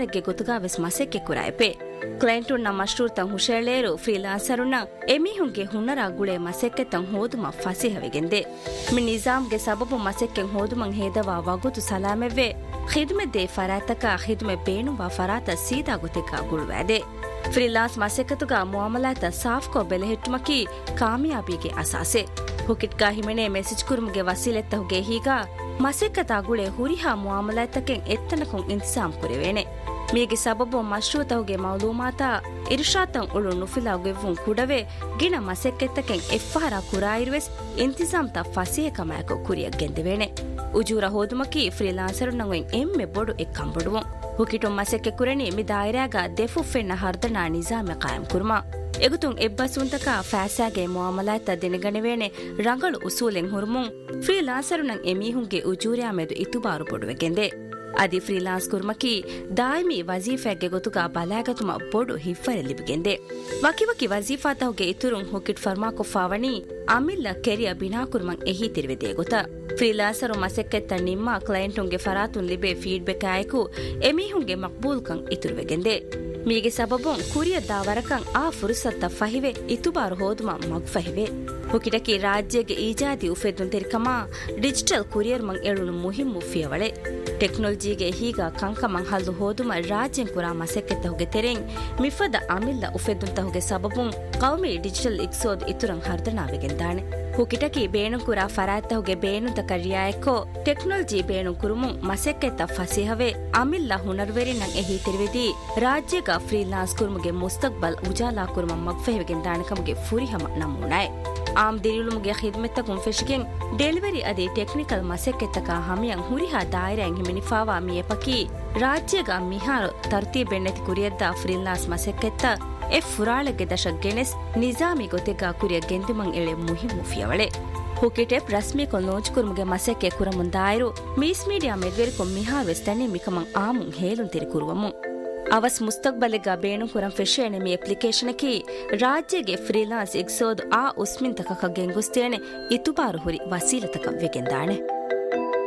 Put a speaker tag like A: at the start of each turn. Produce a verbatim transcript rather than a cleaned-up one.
A: ದಿನಾರೆಗೆ ಗೊತುಗಾ ವೆಸ್ ಮಸೆಕ್ಕೆ ಕುರಾಯಪೆ ಕ್ಲೈಂಟುನ್ನ ಮಶ್ರೂರ್ ತಂ ಹುಷೇಳೇರು ಫ್ರೀಲಾನ್ಸರುನ್ನ ಎಮಿಹುಂಗೆ ಹುನ್ನರ ಗುಳೆ ಮಸೆಕ್ಕೆ ತಂ ಹೋದುಮ ಫಸಿಹವೆಗೆಂದೆ ಮಿ ನಿಜಾಮ್ಗೆ ಸಬಬು ಮಸೆಕ್ಕೆ ಹೋದುಮಂ ಹೇದವಾ ವಗುತು ಸಲಾಮೆವ್ವೆ ಖಿದ್ಮೆ ದೇ ಫರಾತಕ ಖಿದ್ಮೆ ಬೇಣುವ ಫರಾತ ಸೀದಾ ಗೊತೆಕ ಗುಳುವಾದೆ ಫ್ರೀಲಾನ್ಸ್ ಮಸೆಕತುಗ ಮುಆಮಲಾತ ಸಾಫ್ಕೋ ಬೆಲೆಹಿಟ್ಟುಮಕಿ ಕಾಮಯಾಬಿಗೆ ಅಸಾಸೆ ಹುಕಿಟ್ಗಾ ಹಿಮೆನೆ ಮೆಸೇಜ್ ಕುರುಮ್ಗೆ ವಸೀಲೆತ್ತಹುಗೆ ಹೀಗ ಮಸೆಕತಾ ಗುಳೆ ಹುರಿಹಾ ಮುಆಮಲಾತಕೆಂ ಎತ್ತನಕುಂ ಇಂತಿಸಾಮ್ ಕುರೆವೇನೆ ಮೀಗೆ ಸಬಬು ಮಶ್ರೂತಹುಗೆ ಮೌಲೂಮಾತ ಇರ್ಷಾತಂ ಉಳು ನುಫಿಲಾಗೆವ್ವುಂ ಕುಡವೆ ಗಿಣ ಮಸೆಕ್ಕೆತ್ತಕೆಂ ಎಫ್ಫಾರ ಕುರಾಯಿರುವೆಸ್ ಇಂತಿಸಾಮ್ ತ ಫಸಿಹೆ ಕಮಾಯಕೊ ಕುರಿಯಕ್ ಗೆಂದೆವೇನೆ ಉಜೂರ ಹೋದುಮಕಿ ಫ್ರೀಲಾನ್ಸರುನ್ನಂಗೆಂ ಎಮ್ಮೆ ಬೊಡು ಎಕ್ಕಂಬೊಡುವಂ ಹುಕಿಟು ಮಸೆಕ್ಕೆ ಕುರಣಿ ಮಿ ದಾಯಿರಾಗ ದೆಫುಫೆನ್ನ ಹರ್ದನಾ ನಿಜಾಮೆ ಕಾಯಂ ಕುರ್ಮಾ ಎಗುತುಂ ಎಬ್ಬಸುಂತಕ ಫ್ಯಾಸಾಗೆ ಮುಆಮಲಾತ ದಿನಗಣಿವೇನೆ ರಂಗಳು ಉಸೂಲೆಂ ಹುರುಮುಂ ಫ್ರೀಲಾನ್ಸರುನಂ ಎಮೀಹುಂಗೆ ಉಜೂರ್ಯಾ ಮೆದು ಇತುಬಾರು ಬೊಡುವೆಗೆಂದೆ ಅದಿ ಫ್ರೀಲಾನ್ಸ್ ಕುರ್ಮಕಿ ದಾಯಿಮಿ ವಜೀಫೆಗೆ ಗೊತುಗ ಬಲಾಗತುಮ ಬೊಡು ಹಿಫ್ಫರೆ ಲಿಬಿಗೆಂದೆ ವಕಿವಕಿ ವಜೀಫಾತಹುಗೆ ಇತುರುಂ ಹುಕಿಟ್ ಫರ್ಮಾ ಕೊಫಾವಣಿ ಅಮಿಲ್ಲ ಕೆರಿಯ ಬಿನಾ ಕುರ್ಮಂ ಎಹಿ ತಿರುವೆದೆ ಗೊತ ಫ್ರೀಲಾನ್ಸರು ಮಸೆಕ್ಕೆತ್ತ ನಿಮ್ಮ ಕ್ಲೈಂಟುಂಗೆ ಫರಾತುನ್ ಲಿಬೆ ಫೀಡ್ಬ್ಯಾಕ್ ಆಯಕು ಎಮೀಹುಂಗೆ ಮಕ್ಬೂಲ್ಕಂ ಇತುರುವೆಗೆಂದೆ ಮೀಗೆ ಸಬಬುಂ ಕುರಿಯ ದಾವರಕಂ ಆ ಫುರ್ಸತ್ತ ಫಹಿವೆ ಇತುಬಾರು ಹೋದುಮ ಮಗ್ ಫಹಿವೆ ಹುಕಿಟಕಿ ರಾಜ್ಯಗೆ ಈಜಾದಿ ಉಫೆದುನ್ ತೆರಿಕಮ ಡಿಜಿಟಲ್ ಕುರಿಯರ್ ಮಂ ಎಳುನು ಮುಹಿಂ ಮುಫಿಯವಳೆ ಟೆಕ್ನಾಲಜಿಗೆ ಹೀಗ ಕಂಕಮಂ ಹಲ್ಲು ಹೋದುಮ ರಾಜ್ಯಂ ಕುರಾ ಮಸೆಕ್ಕೆತ್ತಹುಗೆ ತೆರೆಂ ಮಿಫದ ಅಮಿಲ್ಲ ಉಫೆದುಂತಹುಗೆ ಸಬಬುಂ ಕೌಮಿ digital ಇಕ್ಸೋದ್ ಇತುರಂ ಹರ್ದನಾವೆಗೆಂದಾಣೆ ಹುಕಿಟಕಿ ಬೇಣು ಕುರಾ ಫರಾತ್ತಹುಗೆ ಬೇಣುತ ಕರಿಯಾಯಕ್ಕೋ technology ಬೇಣು ಕುರುಮುಂ ಮಸೆಕ್ಕೆತ್ತ ಫಸಿಹವೆ ಅಮಿಲ್ಲ ಹುನರ್ವೆರಿನಂ ಎಹಿ ತಿರುವಿದಿ ರಾಜ್ಯಗ freelance ಕುರುಮುಗೆ ಮುಸ್ತಕ್ಬಲ್ Ujala ಕುರುಮಂ ಮಗ್ಫೆಹೆವೆಗೆಂದಾಣಕಮಗೆ ಫುರಿಹಮ ನಮೂನಾಯ್ am ದಿರಿಳುಮುಗೆ ಖಿದ್ಮೆತ್ತಕುಂ ಫೆಶಿಗೆಂ delivery ಅದಿ ಟೆಕ್ನಿಕಲ್ ಮಸೆಕ್ಕೆತ್ತಕ ಹಮಿಯಂ ಹುರಿಹಾ ದಾಯಿರೆಂ ಹಿಮಿನಿಫಾವಾ ಮಿಯಪಕಿ ರಾಜ್ಯಗ ಮಿಹಾರು ತರ್ತೀಬೆಣ್ಣೆತಿ ಕುರಿಯದ್ದ ಫ್ರೀಲಾನ್ಸ್ ಮಸೆಕ್ಕೆತ್ತ ಎ ಫುರಾಳೆಗೆ ದಶಕ್ ಗೆನೆಸ್ ನಿಜಾಮಿ ಗೊತೆಗ ಕುರಿಯ ಗೆಂದಿಮಂ ಎಳೆ ಮುಹಿಂ ಮುಫಿಯವಳೆ ಹುಕಿಟೆಪ್ ರಸ್ಮಿ ಕೊಲ್ ನೋಂಚ್ ಕುರುಮುಗೆ ಮಸೆಕ್ಕೆ ಕುರಮುಂ ದಾಯಿರು ಮೀಸ್ ಮೀಡಿಯಾ ಮೆದ್ವೆರಿಕೊಂ ಮಿಹಾರ್ ವೆಸ್ತನೆ ಮಿಕಮಂ ಆಮುಂ ಹೇಲುಂ ತಿರಿ ಕುರುವಮುಂ ಅವಸ್ ಮುಸ್ತಕ್ಬಲೆಗ ಬೇಣು ಕುರಂ ಫೆಶೇನೆ ಮಿ ಅಪ್ಲಿಕೇಶನಕಿ ರಾಜ್ಯಗೆ ಫ್ರೀಲಾನ್ಸ್ ಎಕ್ಸೋದ್ ಆ ಉಸ್ಮಿನ್ ತಕಕ ಗೆಂಗುಸ್ತೇನೆ ಇತುಬಾರು ಹುರಿ ವಸೀಲತಕ ವೆಗೆಂದಾಣೆ